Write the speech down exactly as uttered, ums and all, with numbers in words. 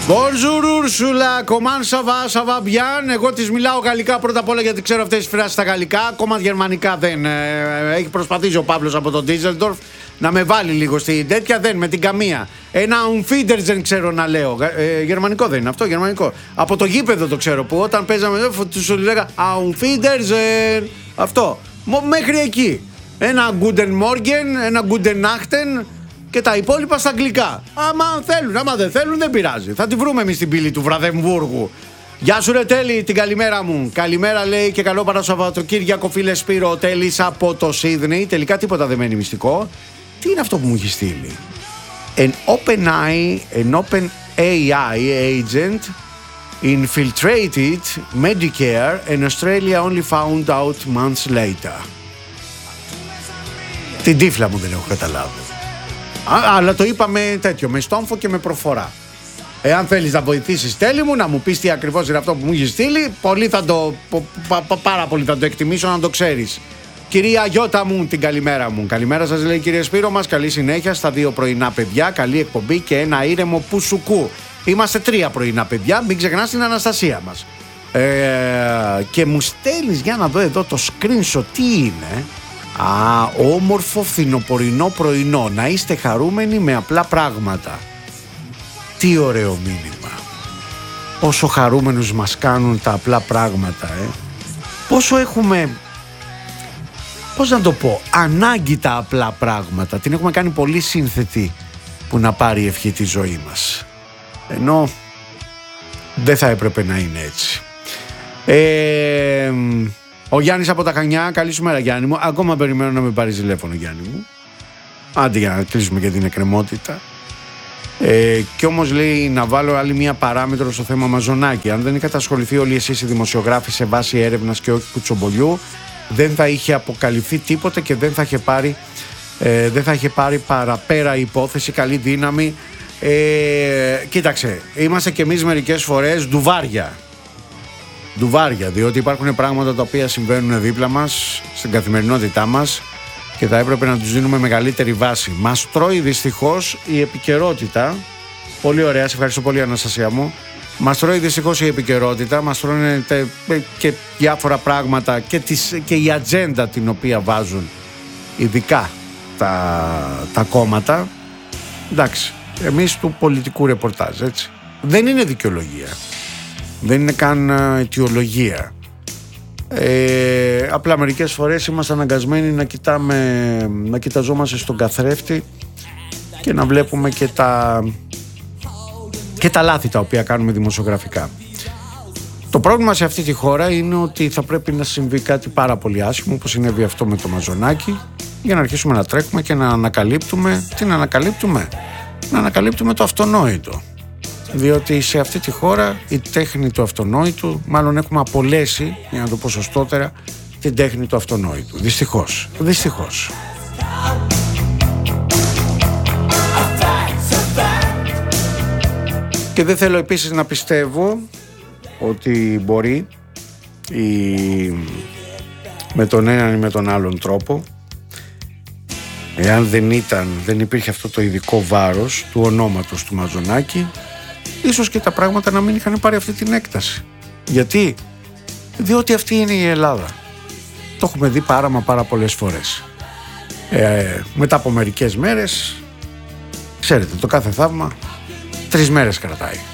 Bonjour Ursula, comment ça va, ça va bien. Εγώ της μιλάω γαλλικά πρώτα απ' όλα γιατί ξέρω αυτές τις φράσεις στα γαλλικά. Ακόμα γερμανικά δεν. Ε, έχει προσπαθήσει ο Παύλος από τον Ντίζελντορφ να με βάλει λίγο στην τέτοια, δεν με την καμία. Ένα Unfeeders δεν ξέρω να λέω. Ε, γερμανικό δεν είναι αυτό, γερμανικό. Από το γήπεδο το ξέρω που όταν παίζαμε εδώ τους λέγα Unfeeders, ε, αυτό. Μέχρι εκεί. Ένα Guten Morgen, ένα Guten Nachten. Και τα υπόλοιπα στα αγγλικά. Άμα θέλουν, άμα δεν θέλουν, δεν πειράζει. Θα τη βρούμε εμείς στην πύλη του Βραδεμβούργου. Γεια σου, ρε Τέλη, την καλημέρα μου. Καλημέρα, λέει, και καλό Παρασκευατοκύριακο, φίλε Σπύρο. Ο Τέλης από το Σίδνεϊ. Τελικά τίποτα δεν μένει μυστικό. Τι είναι αυτό που μου έχει στείλει? An OpenAI, an OpenAI agent infiltrated Medicare and Australia only found out months later. Την τύφλα μου δεν έχω καταλάβει. Α, αλλά το είπαμε τέτοιο, με στόμφο και με προφορά. Εάν θέλεις να βοηθήσεις, Τέλη μου, να μου πεις τι ακριβώς είναι αυτό που μου έχει στείλει, πολύ θα το, πα, πα, πάρα πολύ θα το εκτιμήσω να το ξέρεις. Κυρία Γιώτα μου, την καλημέρα μου. Καλημέρα σας, λέει, κύριε Σπύρο μας. Καλή συνέχεια στα δύο πρωινά παιδιά. Καλή εκπομπή και ένα ήρεμο πουσουκού. Είμαστε τρία πρωινά παιδιά. Μην ξεχνάς την Αναστασία μας. Ε, και μου στέλνεις, για να δω εδώ το screenshot, τι είναι. Α, όμορφο φθινοπορεινό πρωινό. Να είστε χαρούμενοι με απλά πράγματα. Τι ωραίο μήνυμα. Πόσο χαρούμενους μας κάνουν τα απλά πράγματα, ε. Πόσο έχουμε, πώς να το πω, ανάγκη τα απλά πράγματα. Την έχουμε κάνει πολύ σύνθετη που να πάρει η ευχή τη ζωή μας. Ενώ δεν θα έπρεπε να είναι έτσι. Ε... Ο Γιάννης από τα Χανιά, καλή σου μέρα, Γιάννη μου. Ακόμα περιμένω να με πάρει τηλέφωνο, Γιάννη μου. Άντε για να κλείσουμε και την εκκρεμότητα. Ε, κι όμως, λέει, να βάλω άλλη μία παράμετρο στο θέμα Μαζονάκη. Αν δεν είχατε ασχοληθεί όλοι εσείς οι δημοσιογράφοι σε βάση έρευνας και όχι κουτσομπολιού, δεν θα είχε αποκαλυφθεί τίποτε και δεν θα είχε πάρει, ε, δεν θα είχε πάρει παραπέρα υπόθεση. Καλή δύναμη. Ε, κοίταξε, είμαστε κι εμείς μερικές φορές ντουβάρια. Ντουβάρια, διότι υπάρχουν πράγματα τα οποία συμβαίνουν δίπλα μας, στην καθημερινότητά μας και θα έπρεπε να τους δίνουμε μεγαλύτερη βάση. Μας τρώει δυστυχώς η επικαιρότητα. Πολύ ωραία, σε ευχαριστώ πολύ, Αναστασία μου. Μας τρώει δυστυχώς η επικαιρότητα, μας τρώνε και διάφορα πράγματα και, τις, και η ατζέντα την οποία βάζουν ειδικά τα, τα κόμματα. Εντάξει, εμείς του πολιτικού ρεπορτάζ, έτσι. Δεν είναι δικαιολογία. Δεν είναι καν αιτιολογία. Ε, απλά μερικές φορές είμαστε αναγκασμένοι να κοιτάμε, να κοιταζόμαστε στον καθρέφτη και να βλέπουμε και τα, και τα λάθη τα οποία κάνουμε δημοσιογραφικά. Το πρόβλημα σε αυτή τη χώρα είναι ότι θα πρέπει να συμβεί κάτι πάρα πολύ άσχημο, όπως συνέβη αυτό με το Μαζονάκι, για να αρχίσουμε να τρέχουμε και να ανακαλύπτουμε. Τι να ανακαλύπτουμε? Να ανακαλύπτουμε το αυτονόητο. Διότι σε αυτή τη χώρα η τέχνη του αυτονόητου, μάλλον έχουμε απολέσει, για να το πω σωστότερα, την τέχνη του αυτονόητου. Δυστυχώς. Δυστυχώς. Και δεν θέλω επίσης να πιστεύω ότι μπορεί η... με τον έναν ή με τον άλλον τρόπο, εάν δεν ήταν, δεν υπήρχε αυτό το ειδικό βάρος του ονόματος του Μαζονάκη, ίσως και τα πράγματα να μην είχαν πάρει αυτή την έκταση. Γιατί? Διότι αυτή είναι η Ελλάδα. Το έχουμε δει πάρα μα πάρα πολλές φορές. Ε, μετά από μερικές μέρες, ξέρετε, το κάθε θαύμα τρεις μέρες κρατάει.